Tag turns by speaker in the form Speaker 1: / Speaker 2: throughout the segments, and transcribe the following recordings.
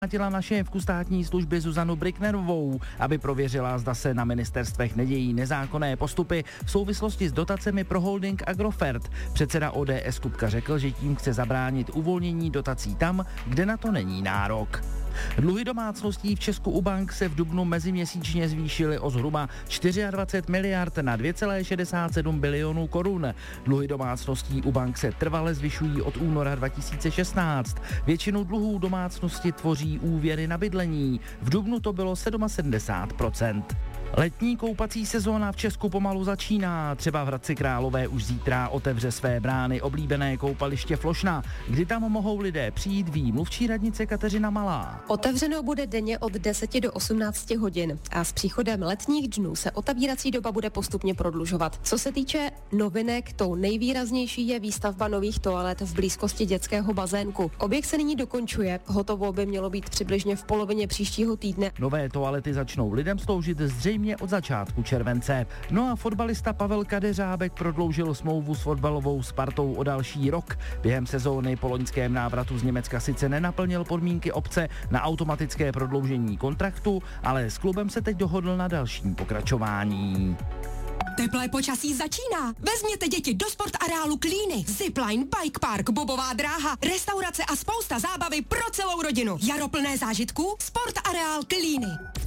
Speaker 1: vrátila na šéfku státní služby Zuzanu Brücknerovou, aby prověřila, zda se na ministerstvech nedějí nezákonné postupy v souvislosti s dotacemi pro holding Agrofert. Předseda ODS Kupka řekl, že tím chce zabránit uvolnění dotací tam, kde na to není nárok. Dluhy domácností v Česku u bank se v dubnu meziměsíčně zvýšily o zhruba 24 miliard na 2,67 bilionů korun. Dluhy domácností u bank se trvale zvyšují od února 2016. Většinu dluhů domácnosti tvoří úvěry na bydlení. V dubnu to bylo 77%. Letní koupací sezóna v Česku pomalu začíná. Třeba v Hradci Králové už zítra otevře své brány oblíbené koupaliště Flošna, kdy tam mohou lidé přijít, ví mluvčí radnice Kateřina Malá.
Speaker 2: Otevřeno bude denně od 10 do 18 hodin a s příchodem letních dnů se otevírací doba bude postupně prodlužovat. Co se týče novinek, tou nejvýraznější je výstavba nových toalet v blízkosti dětského bazénku. Objekt se nyní dokončuje, hotovo by mělo být přibližně v polovině příštího týdne.
Speaker 1: Nové toalety začnou lidem sloužit zřejmě od začátku července. No a fotbalista Pavel Kadeřábek prodloužil smlouvu s fotbalovou Spartou o další rok. Během sezóny po loňském návratu z Německa sice nenaplnil podmínky obce na automatické prodloužení kontraktu, ale s klubem se teď dohodl na dalším pokračování.
Speaker 3: Teplé počasí začíná. Vezměte děti do sportareálu Klíny. Zipline, bike park, bobová dráha, restaurace a spousta zábavy pro celou rodinu. Jaro plné zážitků, sportareál Klíny.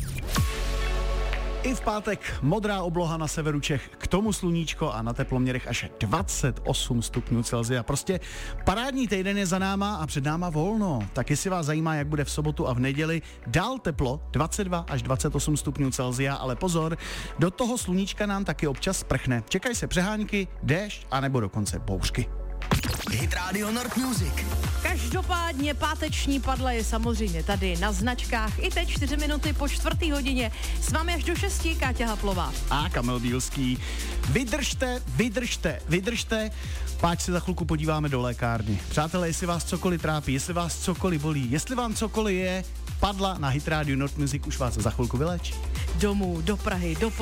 Speaker 4: I v pátek modrá obloha na severu Čech, k tomu sluníčko a na teploměrech až 28 stupňů Celsia. Prostě parádní týden je za náma a před náma volno. Tak jestli vás zajímá, jak bude v sobotu a v neděli, dál teplo 22 až 28 stupňů Celsia, ale pozor, do toho sluníčka nám taky občas sprchne. Čekají se přehánky, déšť a nebo dokonce bouřky.
Speaker 5: Hit Radio Nord Music.
Speaker 6: Každopádně páteční padla je samozřejmě tady na značkách. I teď 4 minuty po 4. hodině. S vámi až do 6 Káťa Haplová.
Speaker 4: A Kamil Bílský. Vydržte. Páč se za chvilku podíváme do lékárny. Přátelé, jestli vás cokoliv trápí, jestli vás cokoliv bolí, jestli vám cokoliv je, padla na Hit Radio Nord Music, už vás za chvilku vyléčí.
Speaker 6: Domů, do Prahy, do